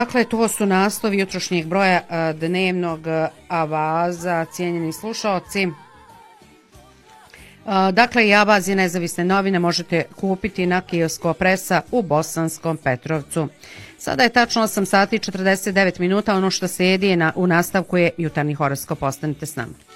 Dakle, to su naslovi jutrošnjeg broja dnevnog Avaza, cijenjeni slušaoci. Dakle, i Avaz i nezavisne novine možete kupiti na kiosku Presa u Bosanskom Petrovcu. Sada je tačno 8 sati i 49 minuta, ono što se jedi u nastavku je jutarnji horoskop. Ostanite s nama.